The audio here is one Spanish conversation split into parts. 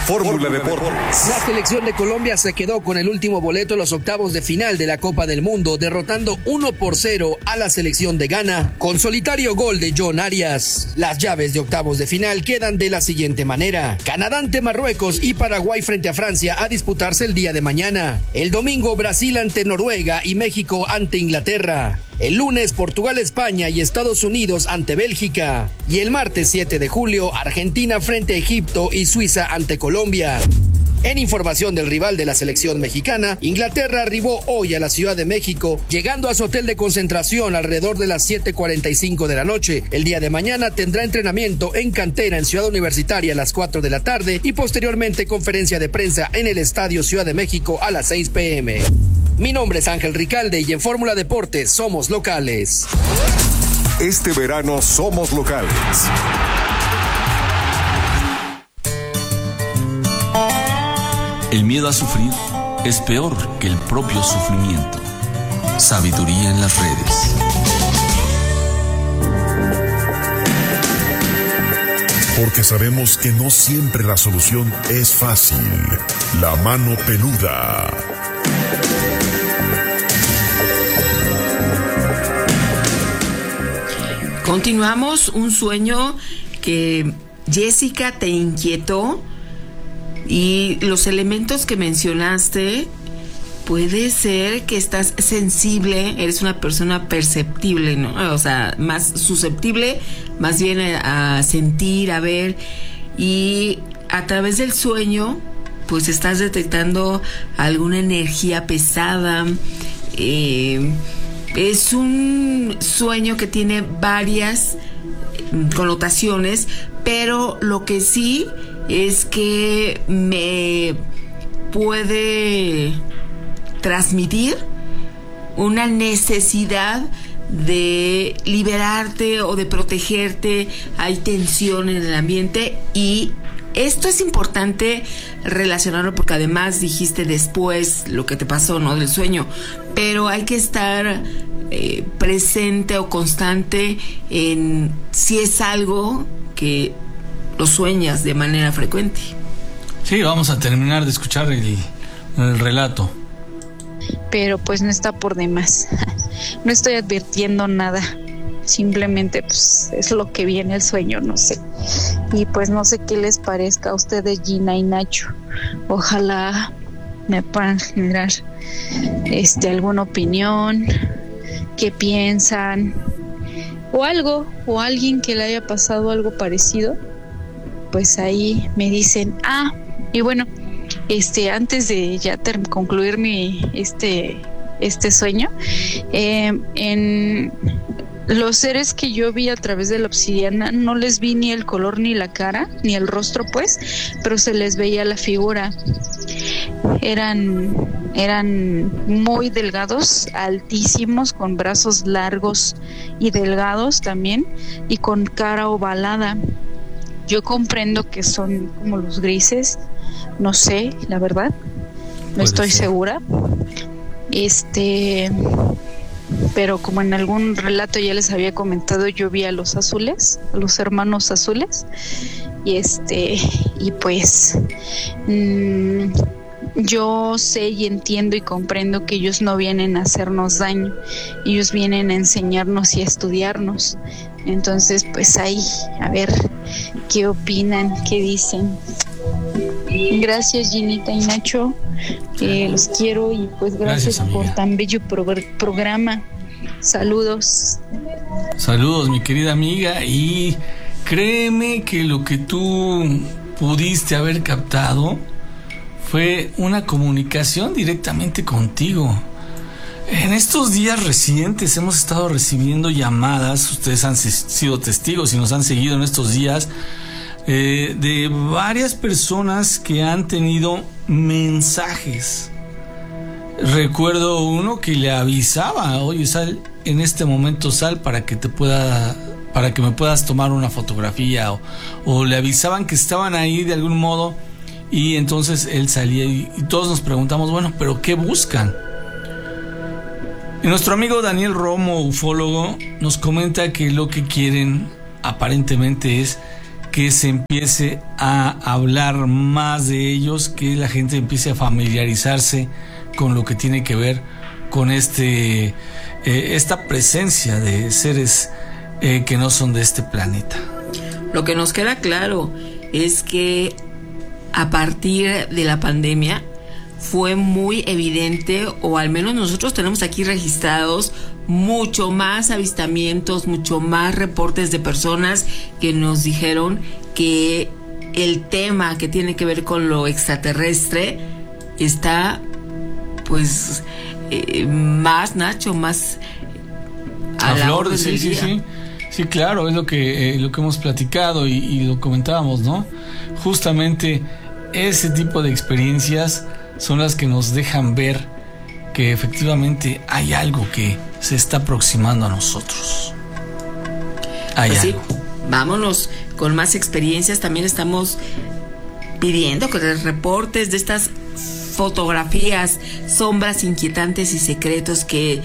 Fórmula Deportes. La selección de Colombia se quedó con el último boleto en los octavos de final de la Copa del Mundo, derrotando 1-0 a la selección de Ghana, con solitario gol de John Arias. Las llaves de octavos de final quedan de la siguiente manera: Canadá ante Marruecos y Paraguay frente a Francia, a disputarse el día de mañana. El domingo, Brasil ante Noruega y México ante Inglaterra. El lunes, Portugal, España y Estados Unidos ante Bélgica. Y el martes 7 de julio, Argentina frente a Egipto y Suiza ante Colombia. En información del rival de la selección mexicana, Inglaterra arribó hoy a la Ciudad de México, llegando a su hotel de concentración alrededor de las 7:45 de la noche. El día de mañana tendrá entrenamiento en cantera en Ciudad Universitaria a las 4 de la tarde y posteriormente conferencia de prensa en el Estadio Ciudad de México a las 6 p.m. Mi nombre es Ángel Ricalde y en Fórmula Deportes somos locales. Este verano somos locales. El miedo a sufrir es peor que el propio sufrimiento. Sabiduría en las redes. Porque sabemos que no siempre la solución es fácil. La mano peluda. Continuamos. Un sueño que Jessica te inquietó, y los elementos que mencionaste, puede ser que estás sensible, eres una persona perceptible, ¿no? O sea, más susceptible, más bien a sentir, a ver, y a través del sueño pues estás detectando alguna energía pesada. Es un sueño que tiene varias connotaciones, pero lo que sí es que me puede transmitir una necesidad de liberarte o de protegerte. Hay tensión en el ambiente y esto es importante relacionarlo, porque además dijiste después lo que te pasó, ¿no?, del sueño, pero hay que estar presente o constante en si es algo que lo sueñas de manera frecuente. Sí, vamos a terminar de escuchar el relato. Pero pues no está por demás. No estoy advirtiendo nada. Simplemente pues es lo que viene el sueño, no sé. Y pues no sé qué les parezca a ustedes, Gina y Nacho. Ojalá me puedan generar alguna opinión, qué piensan, o algo, o alguien que le haya pasado algo parecido. Pues ahí me dicen. Y bueno, antes de ya concluir mi sueño, en los seres que yo vi a través de la obsidiana, no les vi ni el color ni la cara, ni el rostro pues, pero se les veía la figura. Eran muy delgados, altísimos, con brazos largos y delgados también, y con cara ovalada. Yo comprendo que son como los grises, no sé, la verdad, no estoy segura. Pero como en algún relato ya les había comentado, yo vi a los azules, a los hermanos azules, y pues yo sé y entiendo y comprendo que ellos no vienen a hacernos daño, ellos vienen a enseñarnos y a estudiarnos. Entonces pues ahí, a ver qué opinan, qué dicen. Gracias, Ginita y Nacho, los quiero, y pues gracias por tan bello programa. Saludos. Saludos, mi querida amiga, y créeme que lo que tú pudiste haber captado fue una comunicación directamente contigo. En estos días recientes hemos estado recibiendo llamadas, ustedes han sido testigos y nos han seguido en estos días, de varias personas que han tenido mensajes. Recuerdo uno que le avisaba: oye, sal en este momento, sal para que me puedas tomar una fotografía, o le avisaban que estaban ahí de algún modo, y entonces él salía y todos nos preguntamos, bueno, pero ¿qué buscan? Y nuestro amigo Daniel Romo, ufólogo, nos comenta que lo que quieren aparentemente es que se empiece a hablar más de ellos, que la gente empiece a familiarizarse con lo que tiene que ver con esta presencia de seres que no son de este planeta. Lo que nos queda claro es que a partir de la pandemia fue muy evidente, o al menos nosotros tenemos aquí registrados mucho más avistamientos, mucho más reportes de personas que nos dijeron que el tema que tiene que ver con lo extraterrestre está pues más, Nacho, más a la orden del día. Sí, claro, es lo que hemos platicado y lo comentábamos, ¿no? Justamente ese tipo de experiencias son las que nos dejan ver que efectivamente hay algo que se está aproximando a nosotros. Hay algo. Sí, vámonos con más experiencias. También estamos pidiendo que los reportes de estas fotografías, sombras inquietantes y secretos que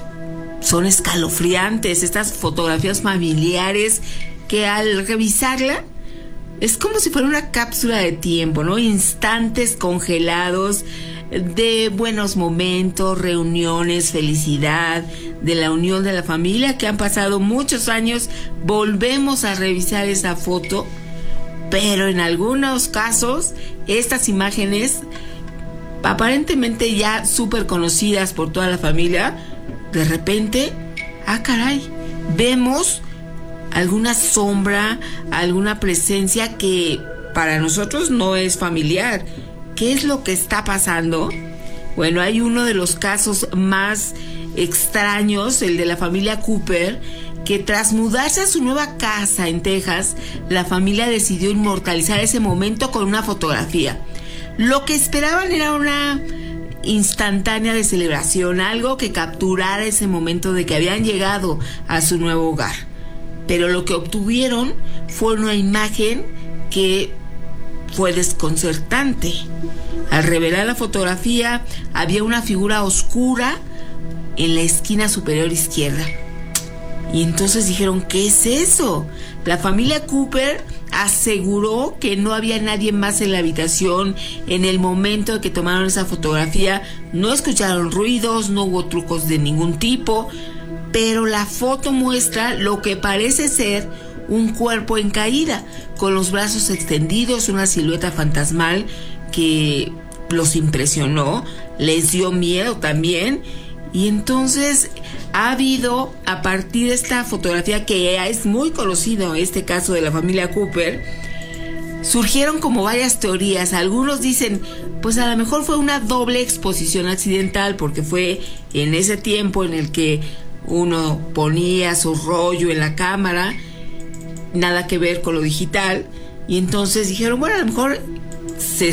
son escalofriantes, estas fotografías familiares que al revisarla es como si fuera una cápsula de tiempo, ¿no? Instantes congelados de buenos momentos, reuniones, felicidad, de la unión de la familia, que han pasado muchos años. Volvemos a revisar esa foto, pero en algunos casos estas imágenes, aparentemente ya súper conocidas por toda la familia, de repente, caray, vemos alguna sombra, alguna presencia que para nosotros no es familiar. ¿Qué es lo que está pasando? Bueno, hay uno de los casos más extraños, el de la familia Cooper, que tras mudarse a su nueva casa en Texas, la familia decidió inmortalizar ese momento con una fotografía. Lo que esperaban era una instantánea de celebración, algo que capturara ese momento de que habían llegado a su nuevo hogar. Pero lo que obtuvieron fue una imagen que fue desconcertante. Al revelar la fotografía, había una figura oscura en la esquina superior izquierda. Y entonces dijeron, ¿qué es eso? La familia Cooper aseguró que no había nadie más en la habitación en el momento de que tomaron esa fotografía. No escucharon ruidos, no hubo trucos de ningún tipo, pero la foto muestra lo que parece ser un cuerpo en caída, con los brazos extendidos, una silueta fantasmal que los impresionó, les dio miedo también. Y entonces ha habido, a partir de esta fotografía, que es muy conocido este caso de la familia Cooper, surgieron como varias teorías. Algunos dicen, pues a lo mejor fue una doble exposición accidental, porque fue en ese tiempo en el que uno ponía su rollo en la cámara, nada que ver con lo digital, y entonces dijeron, bueno, a lo mejor se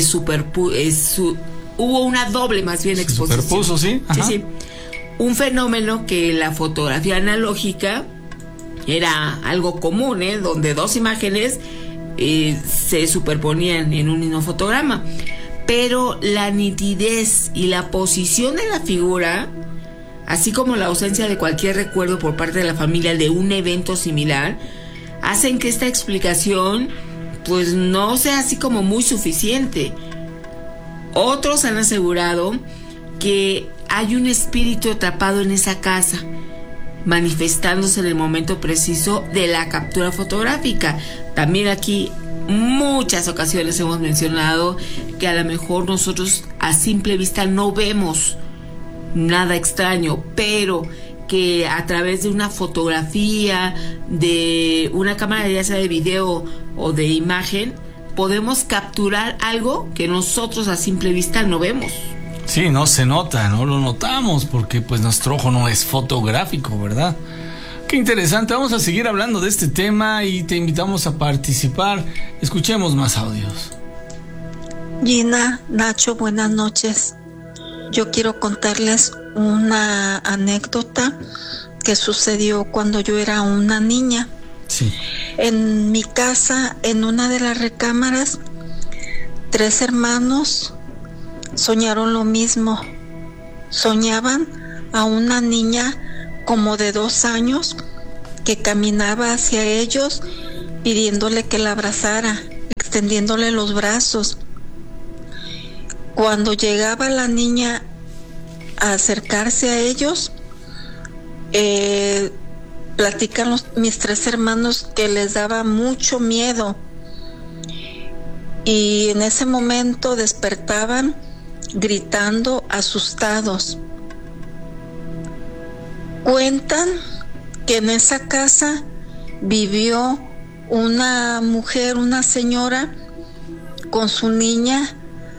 hubo una doble más bien exposición. Superpuso, ¿sí? Ajá. Sí. Un fenómeno que la fotografía analógica era algo común, donde dos imágenes se superponían en un mismo fotograma. Pero la nitidez y la posición de la figura, así como la ausencia de cualquier recuerdo por parte de la familia de un evento similar, hacen que esta explicación pues no sea así como muy suficiente. Otros han asegurado que hay un espíritu atrapado en esa casa, manifestándose en el momento preciso de la captura fotográfica. También aquí muchas ocasiones hemos mencionado que a lo mejor nosotros a simple vista no vemos nada extraño, pero que a través de una fotografía, de una cámara ya sea de video o de imagen, podemos capturar algo que nosotros a simple vista no vemos. Sí, no se nota, no lo notamos porque pues nuestro ojo no es fotográfico, ¿verdad? Qué interesante, vamos a seguir hablando de este tema y te invitamos a participar. Escuchemos más audios. Gina, Nacho, buenas noches. Yo quiero contarles una anécdota que sucedió cuando yo era una niña. Sí. En mi casa, en una de las recámaras, 3 hermanos soñaron lo mismo. Soñaban a una niña como de 2 años que caminaba hacia ellos pidiéndole que la abrazara, extendiéndole los brazos. Cuando llegaba la niña a acercarse a ellos, platican mis 3 hermanos que les daba mucho miedo, y en ese momento despertaban gritando, asustados. Cuentan que en esa casa vivió una mujer, una señora con su niña,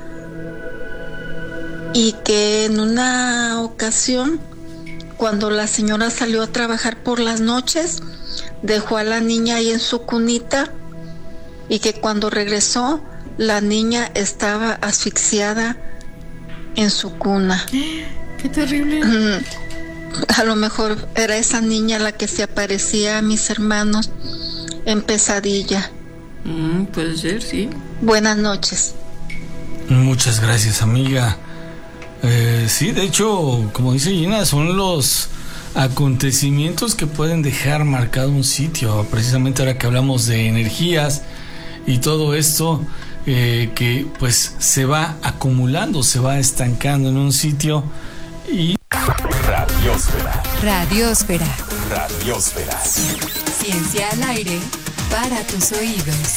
y que en una ocasión, cuando la señora salió a trabajar por las noches, dejó a la niña ahí en su cunita, y que cuando regresó, la niña estaba asfixiada en su cuna. ¡Qué terrible! A lo mejor era esa niña la que se aparecía a mis hermanos en pesadilla. Puede ser, sí. Buenas noches. Muchas gracias, amiga. Sí, de hecho, como dice Gina, son los acontecimientos que pueden dejar marcado un sitio. Precisamente ahora que hablamos de energías y todo esto, que pues se va acumulando, se va estancando en un sitio. Y Radiósfera. Radiósfera. Radiósfera. Ciencia al aire para tus oídos.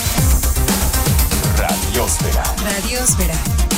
Radiósfera. Radiósfera.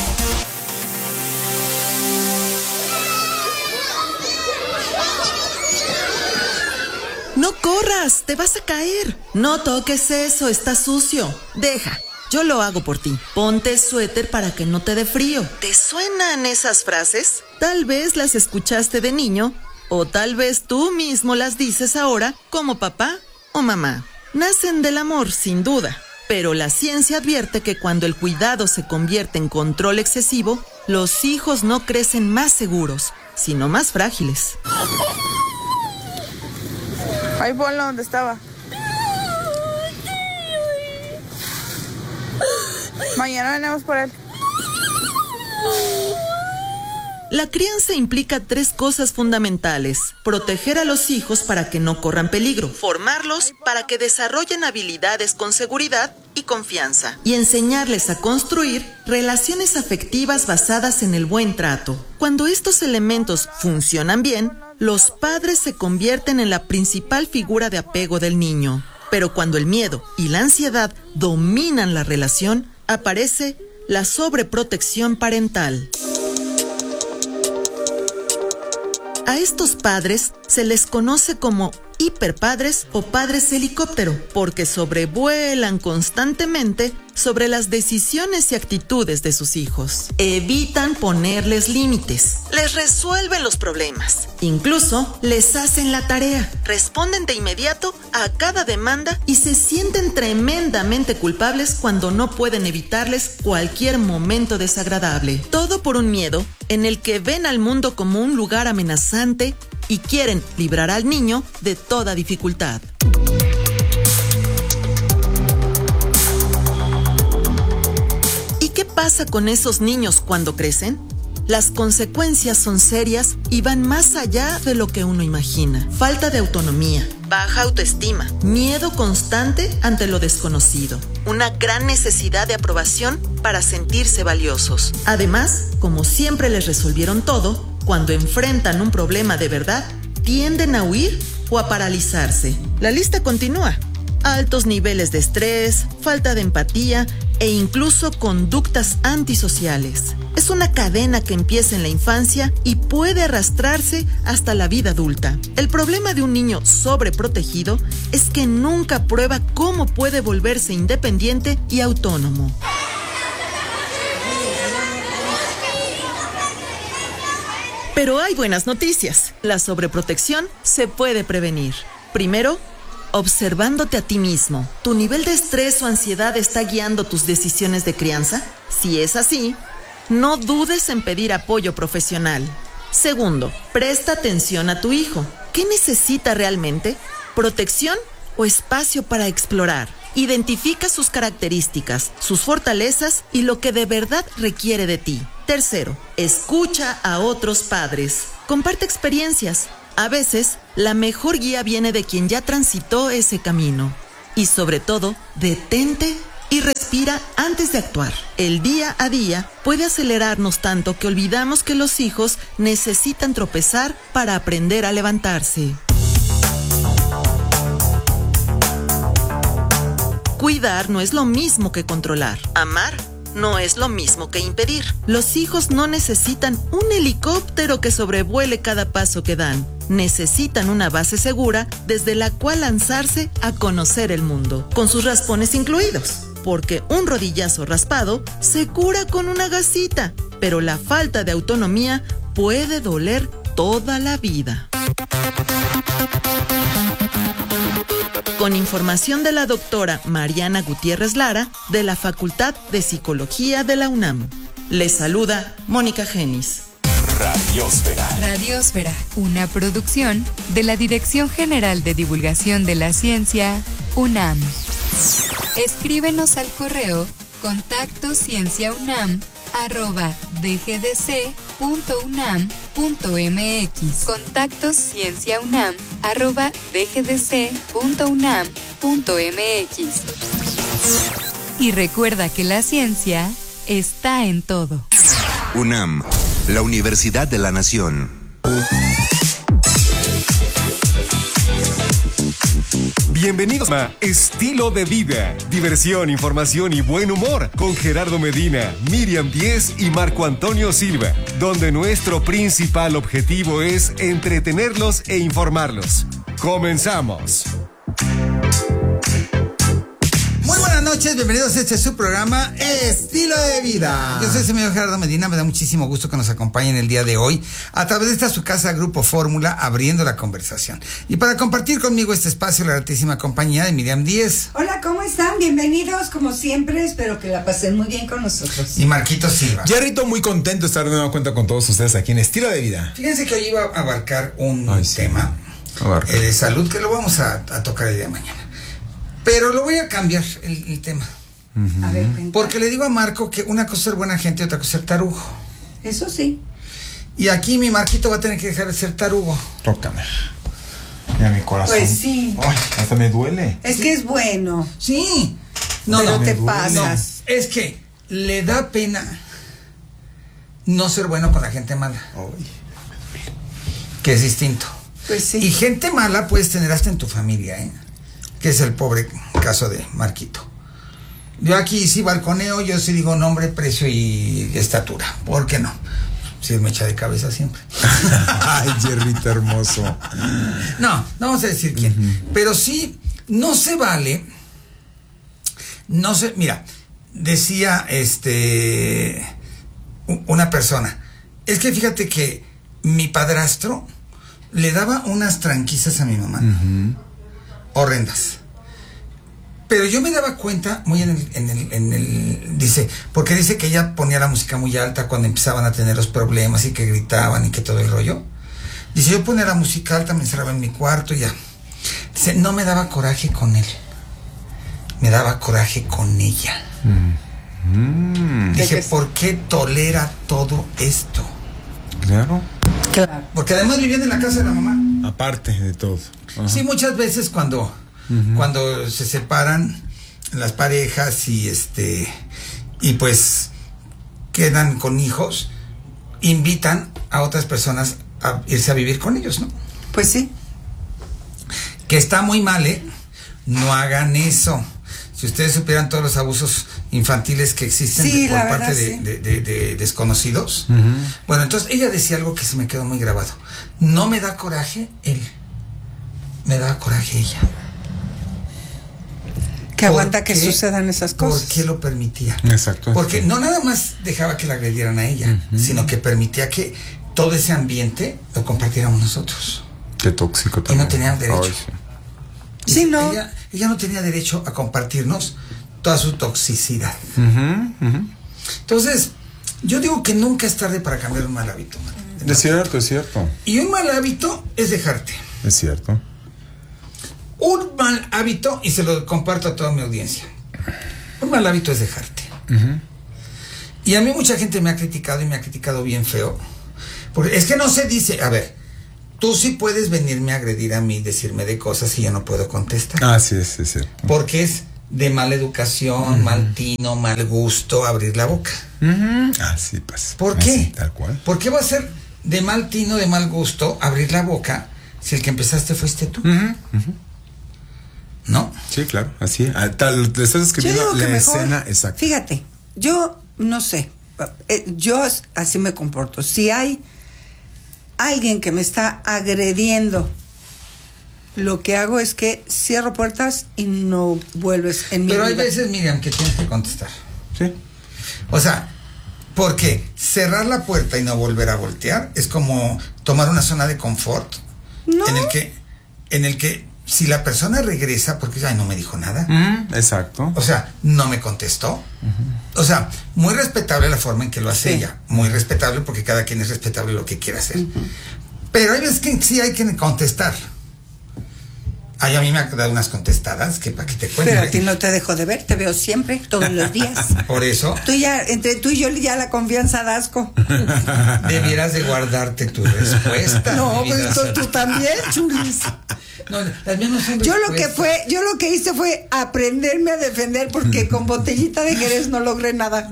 No corras, te vas a caer. No toques eso, está sucio. Deja, yo lo hago por ti. Ponte suéter para que no te dé frío. ¿Te suenan esas frases? Tal vez las escuchaste de niño, o tal vez tú mismo las dices ahora como papá o mamá. Nacen del amor, sin duda, pero la ciencia advierte que cuando el cuidado se convierte en control excesivo, los hijos no crecen más seguros, sino más frágiles. Ahí ponlo donde estaba. Mañana venimos por él. La crianza implica 3 cosas fundamentales: proteger a los hijos para que no corran peligro, formarlos para que desarrollen habilidades con seguridad y confianza, y enseñarles a construir relaciones afectivas basadas en el buen trato. Cuando estos elementos funcionan bien, los padres se convierten en la principal figura de apego del niño. Pero cuando el miedo y la ansiedad dominan la relación, aparece la sobreprotección parental. A estos padres se les conoce como hiperpadres o padres helicóptero, porque sobrevuelan constantemente sobre las decisiones y actitudes de sus hijos. Evitan ponerles límites, les resuelven los problemas, incluso les hacen la tarea, responden de inmediato a cada demanda y se sienten tremendamente culpables cuando no pueden evitarles cualquier momento desagradable. Todo por un miedo en el que ven al mundo como un lugar amenazante y quieren librar al niño de toda dificultad. ¿Y qué pasa con esos niños cuando crecen? Las consecuencias son serias y van más allá de lo que uno imagina. Falta de autonomía, baja autoestima, miedo constante ante lo desconocido, una gran necesidad de aprobación para sentirse valiosos. Además, como siempre les resolvieron todo, cuando enfrentan un problema de verdad, tienden a huir o a paralizarse. La lista continúa. Altos niveles de estrés, falta de empatía e incluso conductas antisociales. Es una cadena que empieza en la infancia y puede arrastrarse hasta la vida adulta. El problema de un niño sobreprotegido es que nunca prueba cómo puede volverse independiente y autónomo. Pero hay buenas noticias. La sobreprotección se puede prevenir. Primero, observándote a ti mismo. ¿Tu nivel de estrés o ansiedad está guiando tus decisiones de crianza? Si es así, no dudes en pedir apoyo profesional. Segundo, presta atención a tu hijo. ¿Qué necesita realmente? ¿Protección o espacio para explorar? Identifica sus características, sus fortalezas y lo que de verdad requiere de ti. Tercero, escucha a otros padres. Comparte experiencias. A veces, la mejor guía viene de quien ya transitó ese camino. Y sobre todo, detente y respira antes de actuar. El día a día puede acelerarnos tanto que olvidamos que los hijos necesitan tropezar para aprender a levantarse. Cuidar no es lo mismo que controlar. Amar no es lo mismo que impedir. Los hijos no necesitan un helicóptero que sobrevuele cada paso que dan. Necesitan una base segura desde la cual lanzarse a conocer el mundo, con sus raspones incluidos. Porque un rodillazo raspado se cura con una gasita, pero la falta de autonomía puede doler toda la vida. Con información de la doctora Mariana Gutiérrez Lara, de la Facultad de Psicología de la UNAM. Les saluda Mónica Genis. Radiósfera. Radiósfera, una producción de la Dirección General de Divulgación de la Ciencia, UNAM. Escríbenos al correo contactoscienciaunam@dgdc.unam.mx. contactoscienciaunam@dgdc.unam.mx. Y recuerda que la ciencia está en todo. UNAM, la Universidad de la Nación. Bienvenidos a Estilo de Vida, diversión, información y buen humor con Gerardo Medina, Miriam Díez y Marco Antonio Silva, donde nuestro principal objetivo es entretenerlos e informarlos. ¡Comenzamos! Muy buenas noches, bienvenidos a este su programa Estilo de Vida. Yo soy el señor Gerardo Medina, me da muchísimo gusto que nos acompañen el día de hoy a través de esta su casa Grupo Fórmula, abriendo la conversación. Y para compartir conmigo este espacio, la gratísima compañía de Miriam Díez. Hola, ¿cómo están? Bienvenidos, como siempre, espero que la pasen muy bien con nosotros. Y Marquito Silva. Jerrito, muy contento de estar de nueva cuenta con todos ustedes aquí en Estilo de Vida. Fíjense que hoy iba a abarcar un tema de salud que lo vamos a tocar el día de mañana. Pero lo voy a cambiar el tema. Uh-huh. A ver, porque le digo a Marco que una cosa es ser buena gente y otra cosa es ser tarugo. Eso sí. Y aquí mi Marquito va a tener que dejar de ser tarugo. Tócame. Mira mi corazón. Pues sí. Ay, hasta me duele. Es que es bueno. Sí. No te pasas. No, es que le da pena no ser bueno con la gente mala. Ay. Que es distinto. Pues sí. Y gente mala puedes tener hasta en tu familia, que es el pobre caso de Marquito. Yo aquí sí balconeo, yo sí digo nombre, precio y estatura. ¿Por qué no? Si él me echa de cabeza siempre. Ay, Jerrito hermoso. No vamos a decir quién. Uh-huh. Pero sí, no se vale. Mira, decía una persona. Es que fíjate que mi padrastro le daba unas tranquisas a mi mamá. Uh-huh. Horrendas. Pero yo me daba cuenta muy dice, porque dice que ella ponía la música muy alta cuando empezaban a tener los problemas y que gritaban y que todo el rollo. Dice, yo ponía la música alta, me encerraba en mi cuarto y ya. Dice, no me daba coraje con él, me daba coraje con ella. Dije, ¿por qué tolera todo esto? Claro. Porque además vivían en la casa de la mamá. Aparte de todo. Ajá. Sí, muchas veces cuando se separan las parejas y pues quedan con hijos, invitan a otras personas a irse a vivir con ellos, ¿no? Pues sí. Que está muy mal, no hagan eso. Si ustedes supieran todos los abusos infantiles que existen por parte de desconocidos. Uh-huh. Bueno, entonces ella decía algo que se me quedó muy grabado. No me da coraje él, me da coraje ella. Que aguanta que sucedan esas cosas. ¿Por qué lo permitía? Exacto. Porque no nada más dejaba que la agredieran a ella, sino que permitía que todo ese ambiente lo compartiéramos nosotros. Qué tóxico también. Y no tenían derecho. Ay, sí. Sí, no. Ella no tenía derecho a compartirnos toda su toxicidad. Entonces, yo digo que nunca es tarde para cambiar un mal hábito. Es cierto. Y un mal hábito es dejarte. Es cierto. Un mal hábito, y se lo comparto a toda mi audiencia, un mal hábito es dejarte. Y a mí mucha gente me ha criticado y me ha criticado bien feo. Porque es que no se dice, a ver, tú sí puedes venirme a agredir a mí, decirme de cosas y yo no puedo contestar. Ah, sí. Porque es de mala educación, mal tino, mal gusto abrir la boca. Así pues. ¿Por qué? Así, tal cual. ¿Por qué va a ser de mal tino, de mal gusto abrir la boca si el que empezaste fuiste tú? ¿No? Sí, claro, así. Te estás escribiendo la escena exacta. Fíjate, yo no sé, yo así me comporto. Si hay alguien que me está agrediendo, lo que hago es que cierro puertas y no vuelves en mi vida. Pero hay veces, Miriam, que tienes que contestar. Sí. O sea, porque cerrar la puerta y no volver a voltear es como tomar una zona de confort en el que si la persona regresa porque no me dijo nada. Exacto. O sea, no me contestó. O sea, muy respetable la forma en que lo hace ella. Muy respetable porque cada quien es respetable lo que quiera hacer. Pero hay veces que sí hay que contestar. Ay, a mí me ha dado unas contestadas que para que te cuente. Pero a ti no te dejo de ver, te veo siempre, todos los días. Por eso. Entre tú y yo ya la confianza da asco. Debieras de guardarte tu respuesta. No, pues tú también, chulis. No, las mías no son yo lo que hice fue aprenderme a defender porque con botellita de Jerez no logré nada.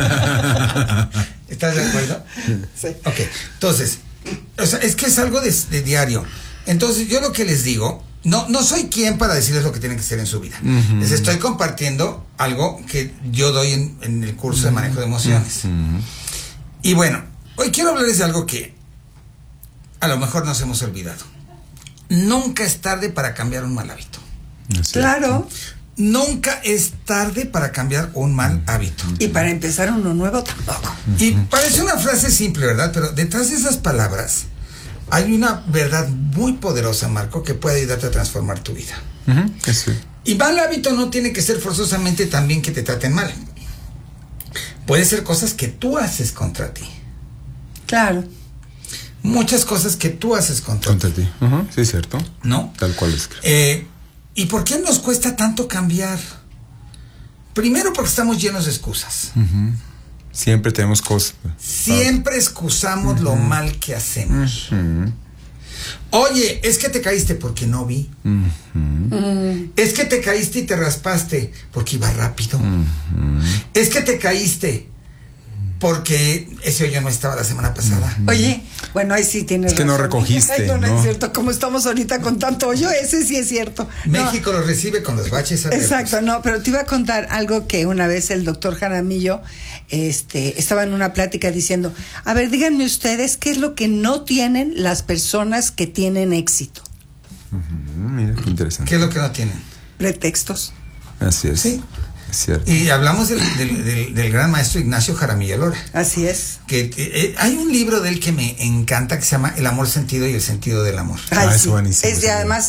¿Estás de acuerdo? Sí. Ok, entonces, o sea, es que es algo de diario. Entonces, yo lo que les digo, no soy quien para decirles lo que tienen que hacer en su vida. Les estoy compartiendo algo que yo doy en el curso de manejo de emociones. Y bueno, hoy quiero hablarles de algo que a lo mejor nos hemos olvidado. Nunca es tarde para cambiar un mal hábito. Claro. Nunca es tarde para cambiar un mal hábito. Y para empezar uno nuevo tampoco. Y parece una frase simple, ¿verdad? Pero detrás de esas palabras hay una verdad muy poderosa, Marco, que puede ayudarte a transformar tu vida. Sí. Y mal hábito no tiene que ser forzosamente también que te traten mal. Puede ser cosas que tú haces contra ti. Claro. Muchas cosas que tú haces contra ti. Sí, cierto. ¿No? Tal cual es. ¿Y por qué nos cuesta tanto cambiar? Primero porque estamos llenos de excusas. Siempre tenemos cosas. Siempre excusamos lo mal que hacemos. Oye, es que te caíste porque no vi. Es que te caíste y te raspaste porque iba rápido. Es que te caíste porque ese hoyo no estaba la semana pasada. Oye, bueno, ahí sí tienes razón. Es que no recogiste, no es cierto. Como estamos ahorita con tanto hoyo, ese sí es cierto. México lo recibe con los baches abiertos. Exacto, no, pero te iba a contar algo que una vez el doctor Jaramillo estaba en una plática diciendo, a ver, díganme ustedes qué es lo que no tienen las personas que tienen éxito. Mira, qué interesante. ¿Qué es lo que no tienen? Pretextos. Así es. Sí. Cierto. Y hablamos del gran maestro Ignacio Jaramillo Lora. Así es. Que hay un libro de él que me encanta que se llama El amor sentido y el sentido del amor. Es buenísimo. Además,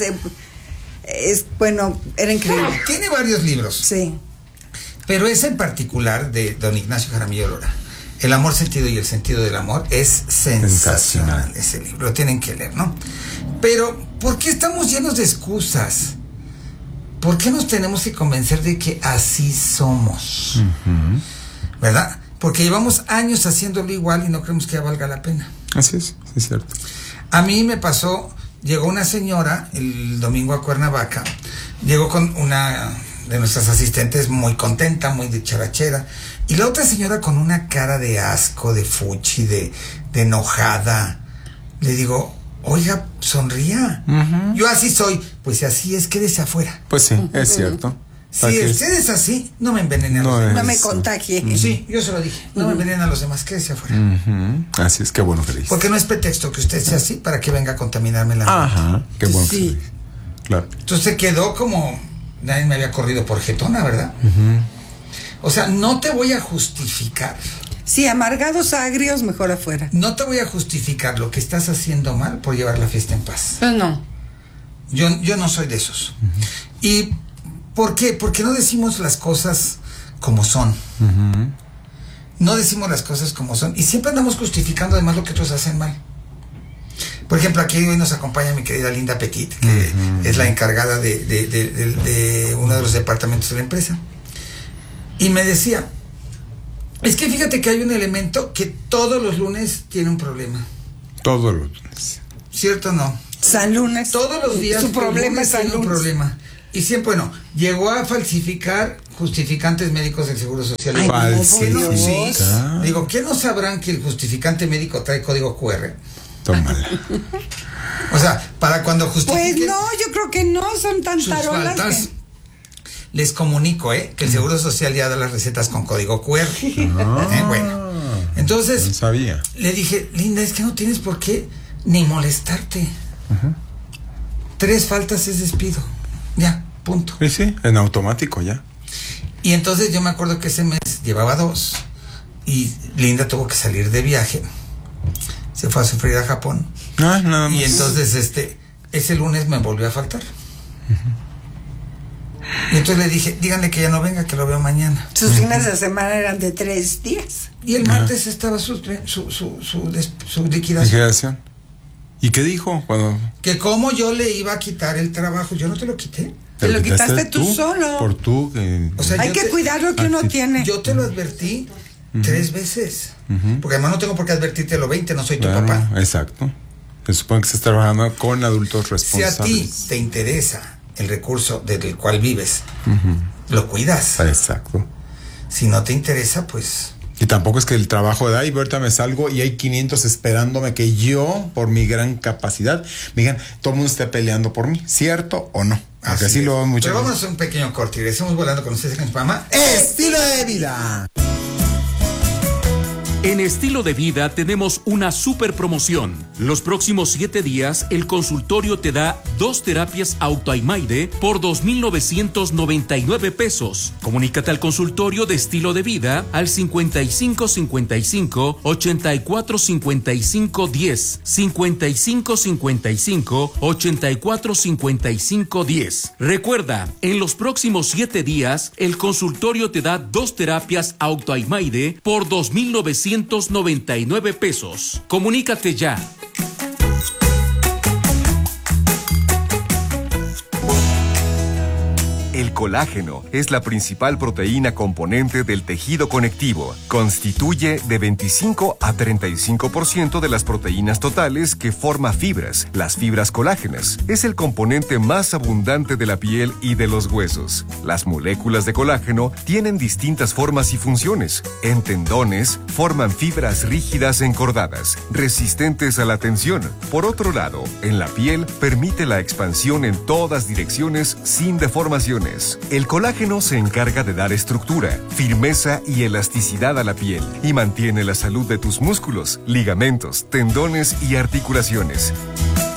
era increíble. Tiene varios libros. Sí. Pero ese en particular de don Ignacio Jaramillo Lora, El amor sentido y el sentido del amor, es sensacional ese libro. Lo tienen que leer, ¿no? Pero, ¿por qué estamos llenos de excusas? ¿Por qué nos tenemos que convencer de que así somos? ¿Verdad? Porque llevamos años haciéndolo igual y no creemos que ya valga la pena. Así es, es cierto. A mí me pasó, llegó una señora el domingo a Cuernavaca, llegó con una de nuestras asistentes muy contenta, muy dicharachera, y la otra señora con una cara de asco, de fuchi, de enojada. Le digo, oiga, sonría. Yo así soy. Pues si así es, quédese afuera. Pues sí, es cierto. Si usted es así, no me envenene a los demás. No me contagie. Sí, yo se lo dije. No me envenene a los demás, quédese afuera. Así es, qué bueno que le dices. Porque no es pretexto que usted sea así para que venga a contaminarme la mente. Ajá, qué bueno que le dices. Claro. Entonces quedó como nadie me había corrido por jetona, ¿verdad? O sea, no te voy a justificar. Sí, amargados, agrios, mejor afuera. No te voy a justificar lo que estás haciendo mal por llevar la fiesta en paz. Pues no. Yo no soy de esos. ¿Y por qué? Porque no decimos las cosas como son. No decimos las cosas como son. Y siempre andamos justificando además lo que otros hacen mal. Por ejemplo, aquí hoy nos acompaña mi querida Linda Petit, que es la encargada de uno de los departamentos de la empresa. Y me decía, es que fíjate que hay un elemento que todos los lunes tiene un problema. Todos los lunes. ¿Cierto o no? San Lunes. Todos los días. Su problema es San Lunes. Problema. Y siempre, bueno, llegó a falsificar justificantes médicos del Seguro Social. Ay, sí. Digo, ¿qué no sabrán que el justificante médico trae código QR? Tómala. O sea, para cuando justifiquen... Pues no, yo creo que no, son tan tarolas que... Les comunico, que el Seguro Social ya da las recetas con código QR. Bueno, entonces... No sabía. Le dije, Linda, es que no tienes por qué ni molestarte. 3 faltas es despido. Ya, punto. Sí, en automático ya. Y entonces yo me acuerdo que ese mes llevaba 2 y Linda tuvo que salir de viaje. Se fue a sufrir a Japón. Nada más. Y entonces ese lunes me volvió a faltar. Y entonces le dije, díganle que ya no venga, que lo veo mañana. Sus fines de semana eran de 3 días. Y el martes estaba su liquidación. ¿Y qué dijo cuando...? Que cómo yo le iba a quitar el trabajo. Yo no te lo quité. Te lo quitaste tú solo. Por tú. O sea, hay que cuidar lo que uno tiene. Yo te lo advertí 3 veces. Porque además no tengo por qué advertirte lo 20, no soy tu papá. Exacto. Se supone que estás trabajando con adultos responsables. Si a ti te interesa el recurso del cual vives, lo cuidas. Exacto. Si no te interesa, pues... Y tampoco es que el trabajo de, ahorita me salgo y hay 500 esperándome que yo, por mi gran capacidad, me digan, todo el mundo esté peleando por mí, ¿cierto o no? Aunque así lo veo mucho. Pero vamos a un pequeño corte y regresamos volando con ustedes en el programa Estilo de Vida. En Estilo de Vida tenemos una super promoción. Los próximos 7 días, el consultorio te da 2 terapias AutoAIMAIDE por 2,999 pesos. Comunícate al consultorio de Estilo de Vida al 5555 84 55 10, 5555 84 55 10. Recuerda, en los próximos 7 días, el consultorio te da 2 terapias AutoAIMAIDE por 2,999 pesos. Comunícate ya. El colágeno es la principal proteína componente del tejido conectivo. Constituye de 25 a 35% de las proteínas totales que forma fibras. Las fibras colágenas es el componente más abundante de la piel y de los huesos. Las moléculas de colágeno tienen distintas formas y funciones. En tendones, forman fibras rígidas encordadas, resistentes a la tensión. Por otro lado, en la piel, permite la expansión en todas direcciones sin deformaciones. El colágeno se encarga de dar estructura, firmeza y elasticidad a la piel y mantiene la salud de tus músculos, ligamentos, tendones y articulaciones.